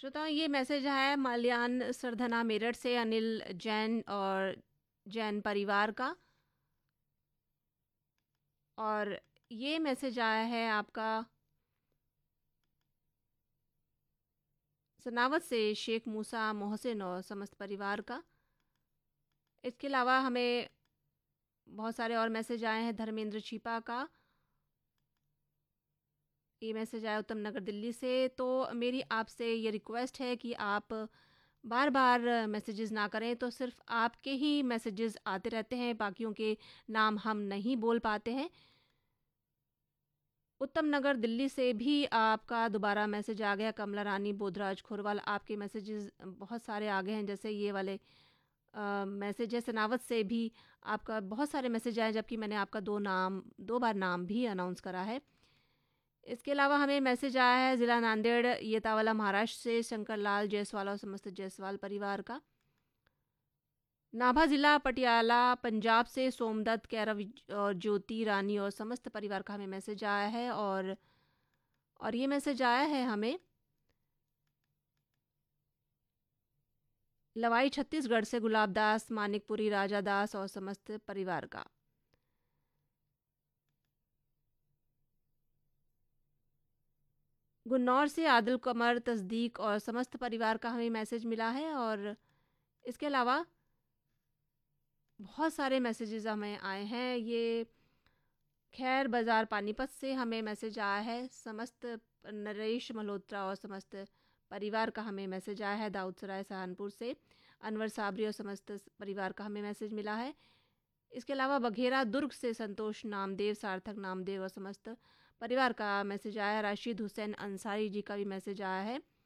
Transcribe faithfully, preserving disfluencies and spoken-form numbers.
श्रोताओं, ये मैसेज आया है मल्यान सरधना मेरठ से अनिल जैन और जैन परिवार का। और ये मैसेज आया है आपका सनावत से शेख मूसा मोहसिन और समस्त परिवार का। इसके अलावा हमें बहुत सारे और मैसेज आए हैं धर्मेंद्र छिपा का। ये मैसेज आया उत्तम नगर दिल्ली से। तो मेरी आपसे ये रिक्वेस्ट है कि आप बार बार मैसेजेस ना करें, तो सिर्फ आपके ही मैसेजेस आते रहते हैं, बाकियों के नाम हम नहीं बोल पाते हैं। उत्तम नगर दिल्ली से भी आपका दोबारा मैसेज आ गया। कमला रानी बोधराज खोरवाल, आपके मैसेजेस बहुत सारे आ गए हैं, जैसे ये वाले मैसेज है। सनावत से भी आपका बहुत सारे मैसेज आए, जबकि मैंने आपका दो नाम दो बार नाम भी अनाउंस करा है। इसके अलावा हमें मैसेज आया है ज़िला नांदेड़ येतावाला महाराष्ट्र से शंकर लाल जायसवाल और समस्त जायसवाल परिवार का। नाभा ज़िला पटियाला पंजाब से सोमदत्त कैरव और ज्योति रानी और समस्त परिवार का हमें मैसेज आया है। और और ये मैसेज आया है हमें लवाई छत्तीसगढ़ से गुलाब दास मानिकपुरी राजा दास और समस्त परिवार का। गुन्नौर से आदिल कमर तस्दीक और समस्त परिवार का हमें मैसेज मिला है। और इसके अलावा बहुत सारे मैसेजेस हमें आए हैं। ये खैर बाज़ार पानीपत से हमें मैसेज आया है। समस्त नरेश मल्होत्रा और समस्त परिवार का हमें मैसेज आया है। दाऊद सराय सहारनपुर से अनवर साबरी और समस्त परिवार का हमें मैसेज मिला है। इसके अलावा बघेरा दुर्ग से संतोष नामदेव, सार्थक नामदेव और समस्त परिवार का मैसेज आया है। राशिद हुसैन अंसारी जी का भी मैसेज आया है।